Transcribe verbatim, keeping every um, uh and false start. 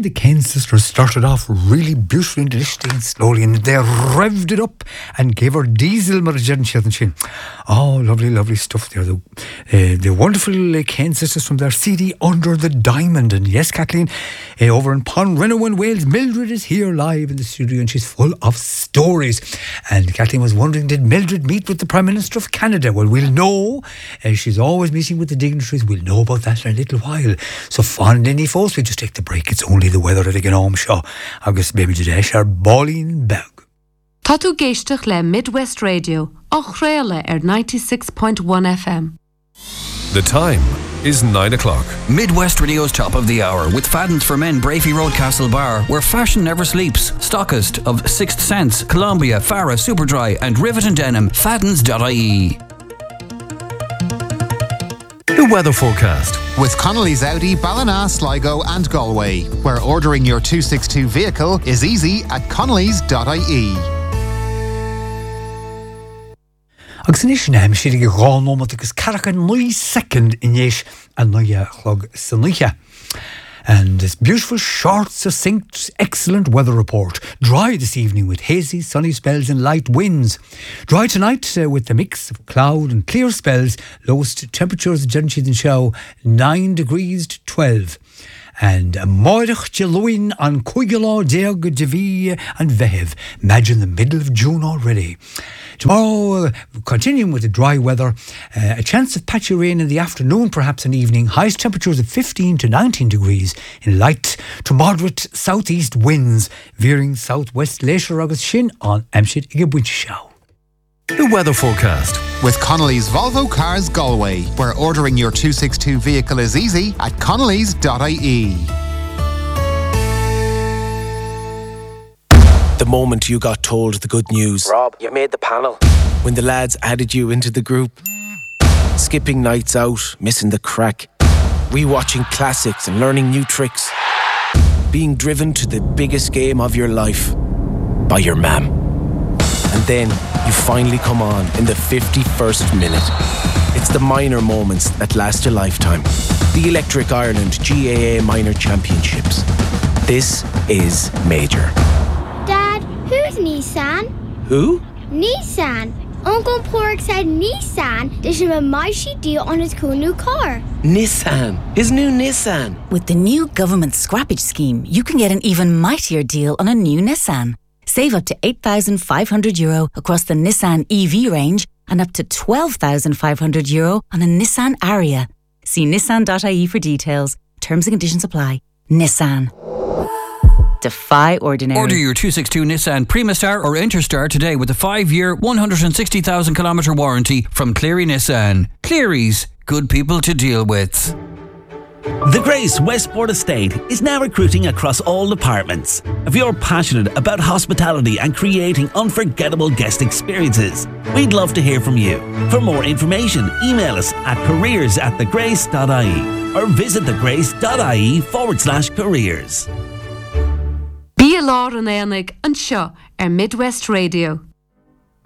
And the Kane sisters started off really beautifully and deliciously and slowly, and they revved it up and gave her diesel mar jen shedan shin. Oh, lovely, lovely stuff there. The, uh, the wonderful uh, Kane sisters from their C D Under the Diamond. And yes, Kathleen, uh, over in Ponrenno in Wales, Mildred is here live in the studio and she's full of stories. And Kathleen was wondering, did Mildred meet with the Prime Minister of Canada? Well, we'll know. Uh, she's always meeting with the dignitaries. We'll know about that in a little while. So fun any folks, we just take the break. It's only the weather at a gnome show. Agus baby today, share Bolin Beg. Tatu geistach le Midwest Radio, ochréile er ninety-six point one F M. The time is nine o'clock. Midwest Radio's top of the hour with Faddens for Men, Brafey Road, Castlebar, where fashion never sleeps. Stockist of Sixth Sense, Columbia, Farah, Superdry, and Rivet and Denim. Faddens dot I E. The weather forecast with Connolly's Audi, Ballina, Sligo and Galway, where ordering your two sixty-two vehicle is easy at Connolly's dot I E. Agus inis naim siad ag gán ómat agus carach nwy second inis a nwy chlog sanlucha. And this beautiful, short, succinct, excellent weather report. Dry this evening with hazy, sunny spells and light winds. Dry tonight uh, with a mix of cloud and clear spells. Lowest temperatures generally in show nine degrees to twelve. And a moirich Jeluin on Kuigala, Deag, Devi and Vehev. Imagine the middle of June already. Tomorrow, uh, continuing with the dry weather, uh, a chance of patchy rain in the afternoon, perhaps an evening. Highest temperatures of fifteen to nineteen degrees in light to moderate southeast winds, veering southwest later August shin on Amshit Igabwinshaw. The weather forecast with Connolly's Volvo Cars Galway, where ordering your two sixty-two vehicle is easy at Connolly's dot I E. The moment you got told the good news. Rob, you made the panel. When the lads added you into the group. Skipping nights out, missing the crack. Rewatching classics and learning new tricks. Being driven to the biggest game of your life by your mam. And then you finally come on in the fifty-first minute. It's the minor moments that last a lifetime. The Electric Ireland G A A Minor Championships. This is major. Dad, who's Nissan? Who? Nissan. Uncle Pork said Nissan. There's a mighty deal on his cool new car. Nissan. His new Nissan. With the new government scrappage scheme, you can get an even mightier deal on a new Nissan. Save up to eight thousand five hundred euro across the Nissan E V range and up to twelve thousand five hundred euro on a Nissan Ariya. See Nissan dot I E for details. Terms and conditions apply. Nissan. Defy ordinary. Order your two sixty-two Nissan Primastar or Interstar today with a five-year, one hundred sixty thousand kilometre warranty from Cleary Nissan. Cleary's, good people to deal with. The Grace Westport Estate is now recruiting across all departments. If you're passionate about hospitality and creating unforgettable guest experiences, we'd love to hear from you. For more information, email us at careers at thegrace dot I E or visit thegrace dot I E forward slash careers. Bí a lár an éanaig an seo ar Midwest Radio.